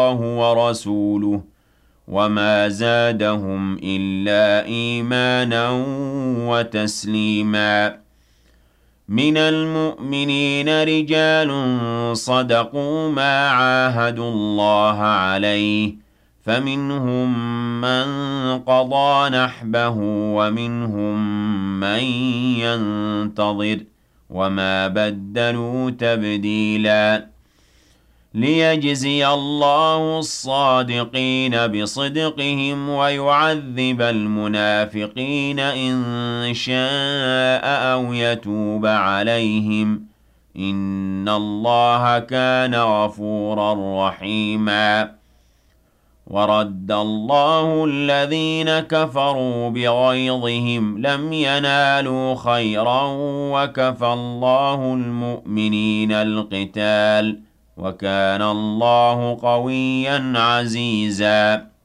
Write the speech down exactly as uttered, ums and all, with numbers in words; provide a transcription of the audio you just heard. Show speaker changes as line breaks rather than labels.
الله ورسوله وما زادهم إلا إيمانا وتسليما. من المؤمنين رجال صدقوا ما عاهدوا الله عليه فمنهم من قضى نحبه ومنهم من ينتظر وما بدلوا تبديلا. ليجزي الله الصادقين بصدقهم ويعذب المنافقين إن شاء أو يتوب عليهم إن الله كان غفورا رحيما. ورد الله الذين كفروا بغيظهم لم ينالوا خيرا وكفى الله المؤمنين القتال وكان الله قويا عزيزا.